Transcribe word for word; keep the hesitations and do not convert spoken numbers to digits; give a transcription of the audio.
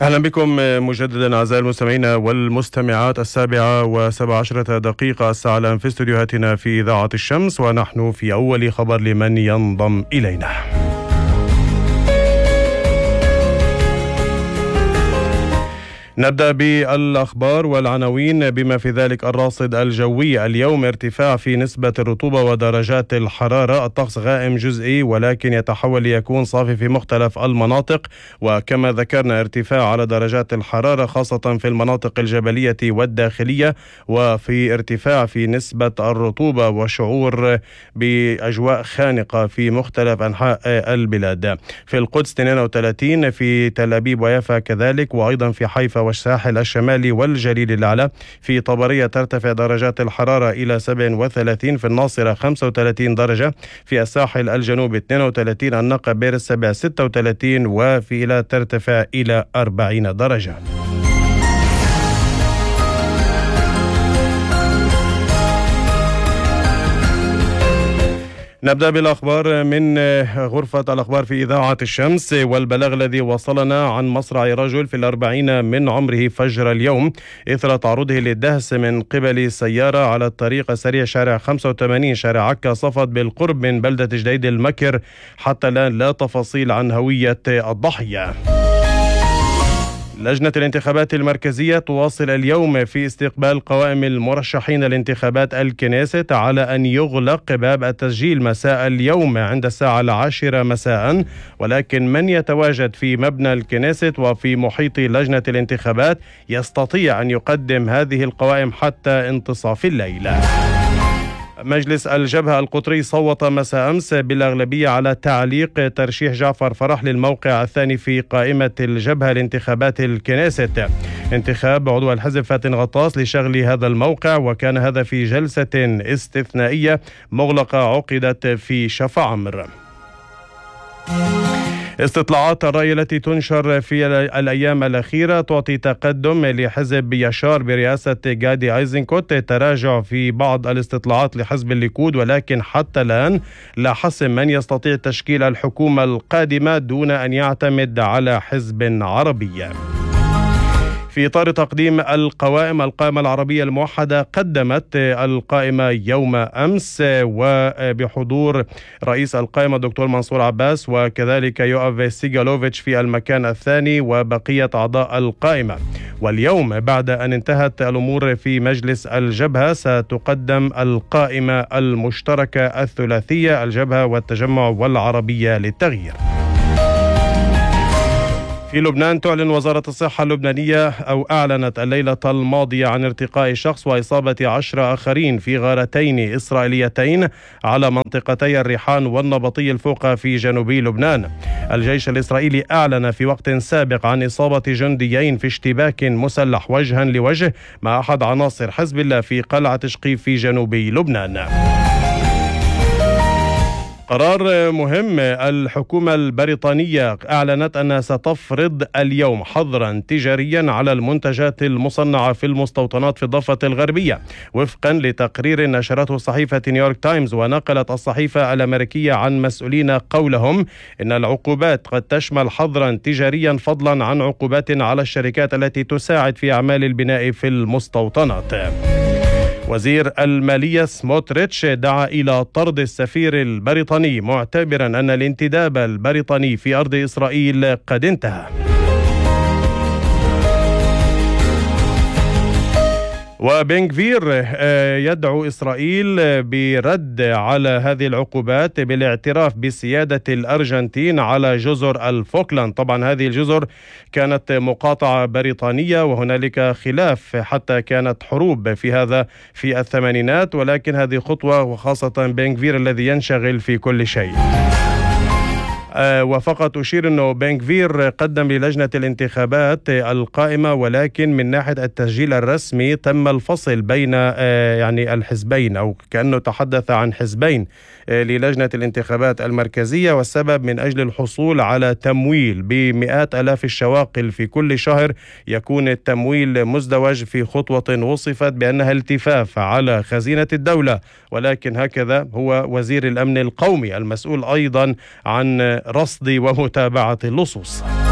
أهلا بكم مجددا أعزائي المستمعين والمستمعات. السابعة وسبع عشرة دقيقة الساعة الآن في استديوهاتنا في إذاعة الشمس، ونحن في أول خبر لمن ينضم إلينا. نبدأ بالأخبار والعناوين بما في ذلك الراصد الجوي. اليوم ارتفاع في نسبة الرطوبة ودرجات الحرارة، الطقس غائم جزئي ولكن يتحول ليكون صافي في مختلف المناطق، وكما ذكرنا ارتفاع على درجات الحرارة خاصة في المناطق الجبلية والداخلية، وفي ارتفاع في نسبة الرطوبة وشعور بأجواء خانقة في مختلف أنحاء البلاد. في القدس اثنين وثلاثين، في تل أبيب ويافا كذلك، وأيضا في حيفا والساحل الشمالي والجليل الأعلى. في طبرية ترتفع درجات الحرارة إلى سبعة وثلاثين، في الناصرة خمسة وثلاثين درجة، في الساحل الجنوبي اثنين وثلاثين، النقب بير السبع ستة وثلاثين، وفي إلى ترتفع إلى أربعين درجة. نبدأ بالأخبار من غرفة الأخبار في إذاعة الشمس. والبلاغ الذي وصلنا عن مصرع رجل في الأربعين من عمره فجر اليوم إثر تعرضه للدهس من قبل سيارة على الطريق السريع شارع خمسة وثمانين شارع عكا صفد بالقرب من بلدة جديد المكر. حتى الآن لا تفاصيل عن هوية الضحية. لجنة الانتخابات المركزية تواصل اليوم في استقبال قوائم المرشحين لانتخابات الكنيست على أن يغلق باب التسجيل مساء اليوم عند الساعة العاشرة مساء، ولكن من يتواجد في مبنى الكنيست وفي محيط لجنة الانتخابات يستطيع أن يقدم هذه القوائم حتى انتصاف الليل. مجلس الجبهة القطري صوت مساء أمس بالأغلبية على تعليق ترشيح جعفر فرح للموقع الثاني في قائمة الجبهة لانتخابات الكنيست. انتخاب عضو الحزب فاتن غطاس لشغل هذا الموقع، وكان هذا في جلسة استثنائية مغلقة عقدت في شفا عمر. استطلاعات الرأي التي تنشر في الأيام الأخيرة تعطي تقدم لحزب يشار برئاسة غادي أيزنكوت، تراجع في بعض الاستطلاعات لحزب الليكود، ولكن حتى الآن لا حسم من يستطيع تشكيل الحكومة القادمة دون أن يعتمد على حزب عربي. في إطار تقديم القوائم، القائمة العربية الموحدة قدمت القائمة يوم أمس وبحضور رئيس القائمة الدكتور منصور عباس، وكذلك يوآف سيغالوفيتش في المكان الثاني وبقية أعضاء القائمة. واليوم بعد أن انتهت الأمور في مجلس الجبهة ستقدم القائمة المشتركة الثلاثية، الجبهة والتجمع والعربية للتغيير. في لبنان تعلن وزارة الصحة اللبنانية أو أعلنت الليلة الماضية عن ارتقاء شخص وإصابة عشرة آخرين في غارتين إسرائيليتين على منطقتي الريحان والنبطي الفوقة في جنوبي لبنان. الجيش الإسرائيلي أعلن في وقت سابق عن إصابة جنديين في اشتباك مسلح وجها لوجه مع أحد عناصر حزب الله في قلعة شقيف في جنوبي لبنان. قرار مهم. الحكومة البريطانية أعلنت أنها ستفرض اليوم حظرا تجاريا على المنتجات المصنعة في المستوطنات في الضفة الغربية، وفقا لتقرير نشرته صحيفة نيويورك تايمز. ونقلت الصحيفة الأمريكية عن مسؤولين قولهم إن العقوبات قد تشمل حظرا تجاريا فضلا عن عقوبات على الشركات التي تساعد في أعمال البناء في المستوطنات. وزير المالية سموتريتش دعا إلى طرد السفير البريطاني، معتبرا أن الانتداب البريطاني في أرض إسرائيل قد انتهى. وبن غفير يدعو إسرائيل برد على هذه العقوبات بالاعتراف بسيادة الأرجنتين على جزر الفوكلاند. طبعا هذه الجزر كانت مقاطعة بريطانية، وهنالك خلاف حتى كانت حروب في هذا في الثمانينات، ولكن هذه خطوة، وخاصة بن غفير الذي ينشغل في كل شيء. وفقط أشير أنه بن غفير قدم للجنة الانتخابات القائمة، ولكن من ناحية التسجيل الرسمي تم الفصل بين يعني الحزبين، أو كأنه تحدث عن حزبين للجنة الانتخابات المركزية، والسبب من أجل الحصول على تمويل بمئات آلاف الشواقل في كل شهر. يكون التمويل مزدوج في خطوة وصفت بأنها التفاف على خزينة الدولة، ولكن هكذا هو وزير الأمن القومي المسؤول أيضا عن رصد ومتابعة اللصوص.